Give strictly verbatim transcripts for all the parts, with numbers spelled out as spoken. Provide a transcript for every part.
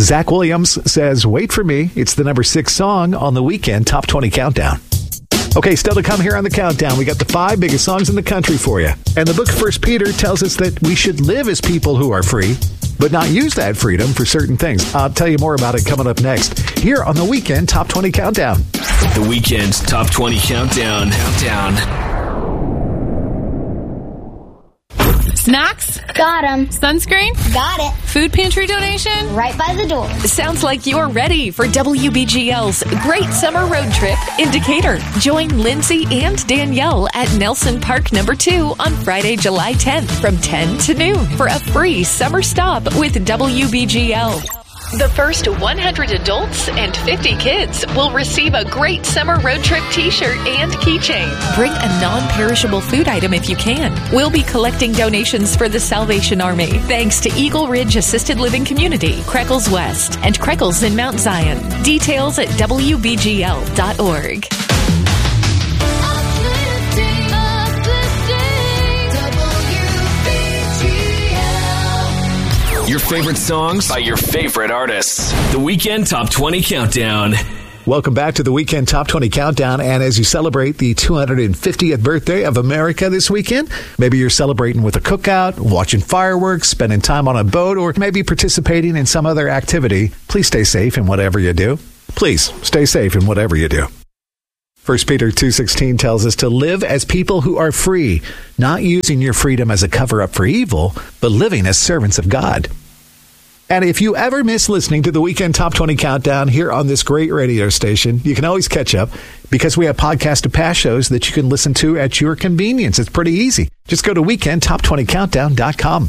Zach Williams says, wait for me. It's the number six song on the Weekend Top twenty Countdown. Okay, still to come here on the countdown. We got the five biggest songs in the country for you. And the book First Peter tells us that we should live as people who are free, but not use that freedom for certain things. I'll tell you more about it coming up next here on the Weekend Top twenty Countdown. The Weekend Top twenty Countdown. Countdown. Snacks? Got 'em. Sunscreen? Got it. Food pantry donation? Right by the door. Sounds like you're ready for W B G L's Great Summer Road Trip in Decatur. Join Lindsay and Danielle at Nelson Park Number two on Friday, July tenth from ten to noon for a free summer stop with W B G L. The first one hundred adults and fifty kids will receive a Great Summer Road Trip t-shirt and keychain. Bring a non-perishable food item if you can. We'll be collecting donations for the Salvation Army, thanks to Eagle Ridge Assisted Living Community, Creckles West, and Creckles in Mount Zion. Details at W B G L dot org. Your favorite songs by your favorite artists. The Weekend Top twenty Countdown. Welcome back to the Weekend Top twenty Countdown. And as you celebrate the two hundred fiftieth birthday of America this weekend, maybe you're celebrating with a cookout, watching fireworks, spending time on a boat, or maybe participating in some other activity. Please stay safe in whatever you do. Please stay safe in whatever you do. First Peter two sixteen tells us to live as people who are free, not using your freedom as a cover-up for evil, but living as servants of God. And if you ever miss listening to the Weekend Top twenty Countdown here on this great radio station, you can always catch up because we have podcasts of past shows that you can listen to at your convenience. It's pretty easy. Just go to weekend top twenty countdown dot com.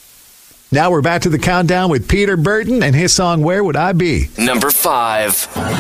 Now we're back to the countdown with Peter Burton and his song, Where Would I Be? Number five.